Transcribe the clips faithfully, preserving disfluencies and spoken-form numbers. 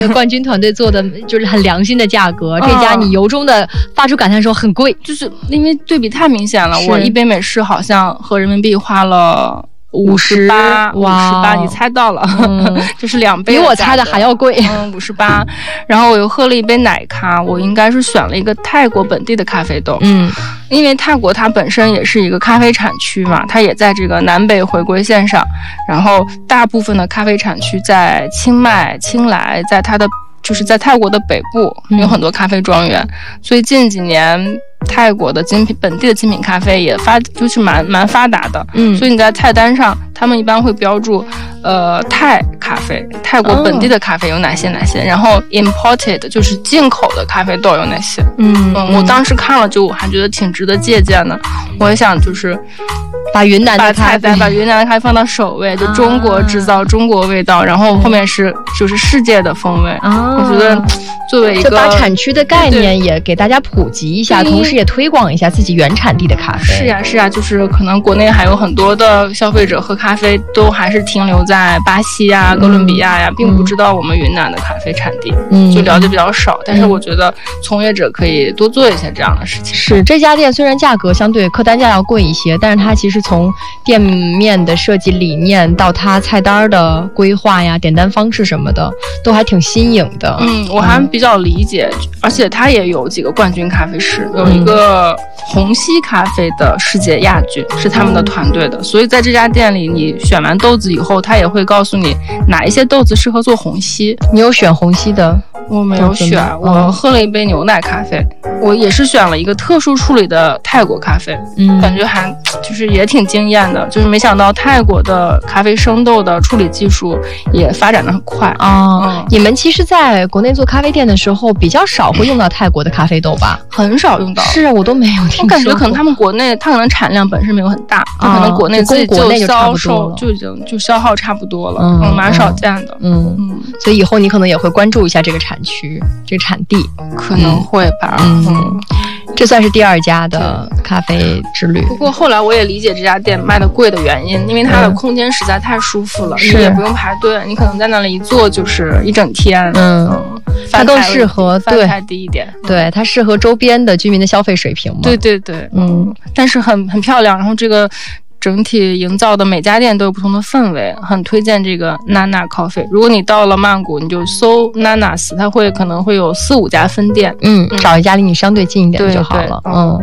冠军团队做的就是很良心的价格，这家你由衷的发出感叹说很贵， 就是因为对比太明显了。我一杯美式好像合人民币花了五十八，五十八，你猜到了，嗯、就是两杯， 比我猜的还要贵。 嗯，五十八。然后我又喝了一杯奶咖，我应该是选了一个泰国本地的咖啡豆。 嗯， 因为泰国它本身也是一个咖啡产区嘛，它也在这个南北回归线上，然后大部分的咖啡产区在清迈、清莱，在它的就是在泰国的北部有很多咖啡庄园，嗯、所以近几年泰国的精品本地的精品咖啡也发就是蛮蛮发达的。嗯，所以你在菜单上，他们一般会标注，呃，泰咖啡，泰国本地的咖啡有哪些哪些，哦、然后 imported 就是进口的咖啡豆有哪些。嗯嗯，我当时看了就我还觉得挺值得借鉴的，我也想就是把云南的咖啡， 把云南的咖啡放到首位，就中国制造、啊、中国味道，然后后面是就是世界的风味。啊，我觉得作为一个就把产区的概念也给大家普及一下，同时也推广一下自己原产地的咖啡。 是呀是呀，就是可能国内还有很多的消费者喝咖啡都还是停留在巴西啊、哥伦比亚呀、嗯，并不知道我们云南的咖啡产地，嗯，就了解比较少。但是我觉得从业者可以多做一些这样的事情。 是，这家店虽然价格相对客单价要贵一些，但是它其实从店面的设计理念到它菜单的规划呀、点单方式什么的，都还挺新颖的。 嗯，我还比较理解，嗯、而且它也有几个冠军咖啡师，有一个虹吸咖啡的世界亚军是他们的团队的，所以在这家店里，你选完豆子以后，他也会告诉你哪一些豆子适合做虹吸。 你有选虹吸的？ 我没有选，我喝了一杯牛奶咖啡，我也是选了一个特殊处理的泰国咖啡，嗯，感觉还就是也挺惊艳的，就是没想到泰国的咖啡生豆的处理技术也发展得很快啊、嗯。你们其实在国内做咖啡店的时候，比较少会用到泰国的咖啡豆吧？ 很少用到， 是啊，我都没有听说。 我感觉可能他们国内，它可能产量本身没有很大，就可能国内自己就销售就已经就消耗差不多了，嗯，嗯蛮少见的， 嗯嗯。所以以后你可能也会关注一下这个产区、这个产地， 可能会吧， 嗯。嗯，这算是第二家的咖啡之旅。 不过后来我也理解这家店卖的贵的原因，因为它的空间实在太舒服了，嗯、你也不用排队，你可能在那里一坐就是一整天。嗯，嗯它更适合对饭低一点， 对它适合周边的居民的消费水平嘛。 对对对，嗯，但是很很漂亮，然后这个。整体营造的每家店都有不同的氛围，很推荐这个 Nana Coffee。如果你到了曼谷，你就搜 Nanas， 它会可能会有四五家分店， 嗯，嗯找一家离你相对近一点的就好了。嗯。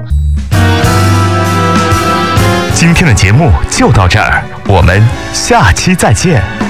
今天的节目就到这儿，我们下期再见。